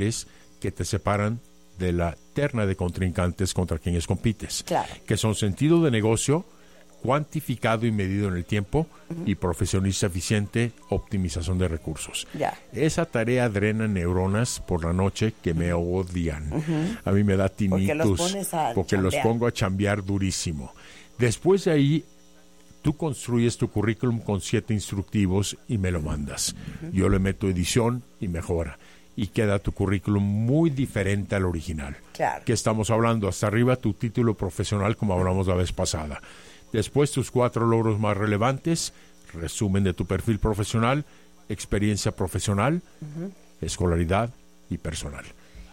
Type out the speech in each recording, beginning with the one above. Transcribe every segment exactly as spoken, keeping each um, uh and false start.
que te separan de la terna de contrincantes contra quienes compites. Claro. Que son sentido de negocio, cuantificado y medido en el tiempo, uh-huh. y profesionista eficiente, optimización de recursos. Ya. Esa tarea drena neuronas por la noche que me odian. Uh-huh. A mí me da tinnitus. Porque los pones a porque chambear. los pongo a chambear durísimo. Después de ahí, tú construyes tu currículum con siete instructivos y me lo mandas. Uh-huh. Yo le meto edición y mejora. Y queda tu currículum muy diferente al original. Claro. ¿Qué estamos hablando? Hasta arriba tu título profesional, como hablamos la vez pasada. Después tus cuatro logros más relevantes, resumen de tu perfil profesional, experiencia profesional, uh-huh. escolaridad y personal.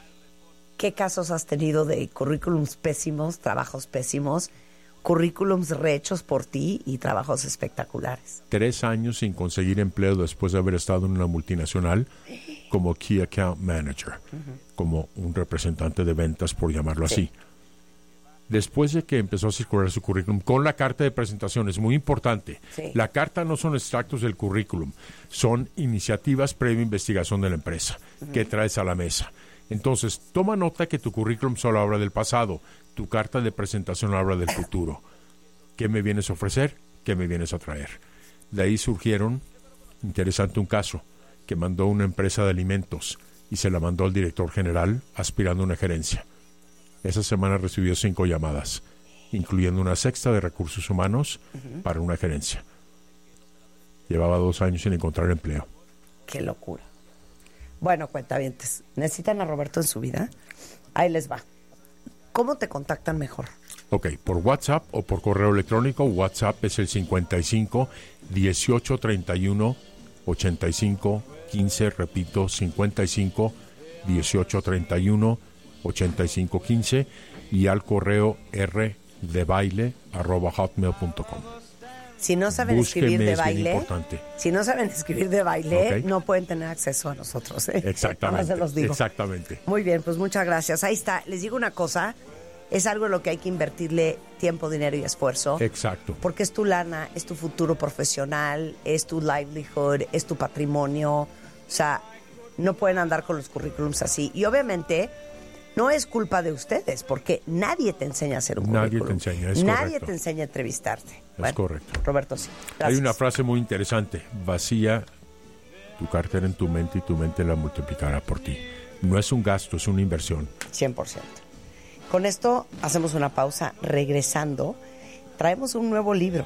¿Qué casos has tenido de currículums pésimos, trabajos pésimos, currículums rehechos por ti y trabajos espectaculares? Tres años sin conseguir empleo después de haber estado en una multinacional como Key Account Manager, uh-huh. como un representante de ventas, por llamarlo sí. así. Después de que empezó a circular su currículum con la carta de presentación, es muy importante. Sí. La carta no son extractos del currículum, son iniciativas previa investigación de la empresa uh-huh. que traes a la mesa. Entonces, toma nota que tu currículum solo habla del pasado, tu carta de presentación habla del futuro. ¿Qué me vienes a ofrecer? ¿Qué me vienes a traer? De ahí surgieron, interesante un caso, que mandó una empresa de alimentos y se la mandó al director general aspirando a una gerencia. Esa semana recibió cinco llamadas, incluyendo una sexta de recursos humanos uh-huh. para una gerencia. Llevaba dos años sin encontrar empleo. ¡Qué locura! Bueno, cuentavientes, ¿necesitan a Roberto en su vida? Ahí les va. ¿Cómo te contactan mejor? Ok, por WhatsApp o por correo electrónico. WhatsApp es el cincuenta y cinco, dieciocho, treinta y uno, ochenta y cinco, quince, repito, cincuenta y cinco, dieciocho, treinta y uno, ochenta y cinco, quince, y al correo r de baile arroba hotmail punto com. Si no saben Búsquenme, escribir de es bien baile, importante. si no saben escribir de baile, Okay. no pueden tener acceso a nosotros, ¿eh? Exactamente. Se los digo. Exactamente. Muy bien, pues muchas gracias. Ahí está. Les digo una cosa, es algo en lo que hay que invertirle tiempo, dinero y esfuerzo. Exacto. Porque es tu lana, es tu futuro profesional, es tu livelihood, es tu patrimonio. O sea, no pueden andar con los currículums así. Y obviamente no es culpa de ustedes, porque nadie te enseña a hacer un Nadie currículum. te enseña, es Nadie correcto. te enseña a entrevistarte. Es Bueno, correcto. Roberto, sí. Hay Gracias. una frase muy interesante. Vacía tu cartera en tu mente y tu mente la multiplicará por ti. No es un gasto, es una inversión. cien por ciento. Con esto hacemos una pausa. Regresando, traemos un nuevo libro.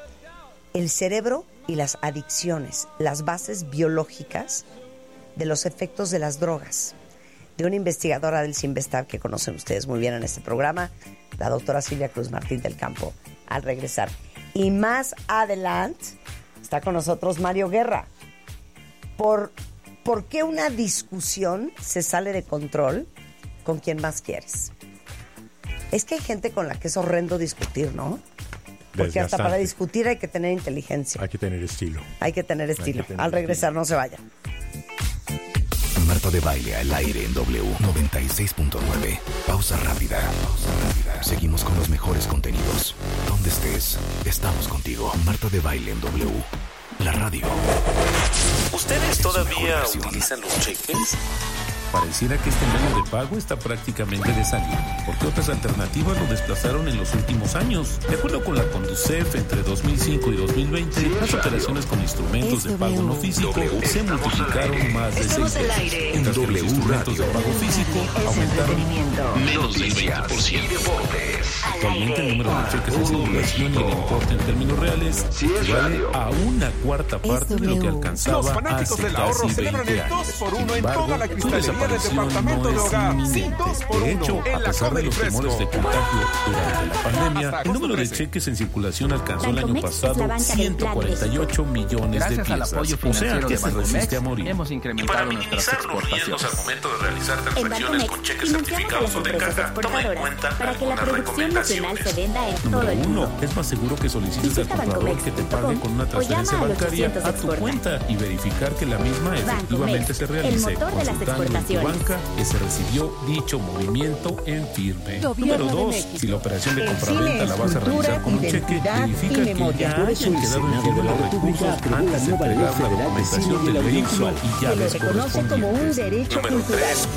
El cerebro y las adicciones, las bases biológicas de los efectos de las drogas, de una investigadora del CINVESTAB que conocen ustedes muy bien en este programa, la doctora Silvia Cruz Martín del Campo, al regresar. Y más adelante está con nosotros Mario Guerra. Por, ¿Por qué una discusión se sale de control con quien más quieres? Es que hay gente con la que es horrendo discutir, ¿no? Porque hasta Desgastante. para discutir hay que tener inteligencia. Hay que tener estilo. Hay que tener estilo. que tener Al regresar, estilo. no se vayan. Marta de Baile al aire en W noventa y seis punto nueve. Pausa rápida. Pausa rápida. Seguimos con los mejores contenidos. Donde estés, estamos contigo. Marta de Baile en W. La radio. ¿Ustedes todavía utilizan los cheques? Pareciera que este medio de pago está prácticamente de salida, porque otras alternativas lo desplazaron en los últimos años. De acuerdo con la Conducef, entre dos mil cinco y dos mil veinte, las operaciones con instrumentos de pago no físico se multiplicaron más de seis veces. Mientras que los instrumentos de pago físico aumentaron Menos del veinte por ciento. Actualmente el número de cheques en circulación y el importe en términos reales equivale a una cuarta parte de lo que alcanzaba Los fanáticos hace del ahorro casi celebran veinte el dos años. por uno Sin en toda embargo, la su cristalería del desaparición departamento de no es hogar. inminente. Sí, dos por De uno hecho, en a la pesar de Comedy los temores de Fresco. contagio durante la pandemia, Hasta el número de agosto trece. cheques en circulación alcanzó el año Bancomex es la pasado banca del Plan ciento cuarenta y ocho millones de Gracias al piezas. apoyo O sea, financiero que de se resiste a Bancomex, morir. hemos Y para incrementado nuestras minimizar los riesgos exportaciones. al momento de realizar En transacciones Bancomex con cheques financiamos a certificados las o de empresas caja, toma en exportadoras cuenta para que la algunas producción nacional se recomendaciones. venda en todo Número el uno, mundo. es más seguro que solicites al Visita comprador bancomex que te punto pague com con una o transferencia llama al bancaria ochocientos a tu exporta. cuenta y verificar que la misma efectivamente Bancomex, se el realice, motor de las consultando en tu exportaciones. banca que se recibió dicho movimiento en firme. Número dos, si la operación de compraventa la vas a realizar con un cheque, verifica que ya hayan quedado en firme los recursos antes de entregar la documentación del vehículo y llaves correspondientes. derecho Número tres.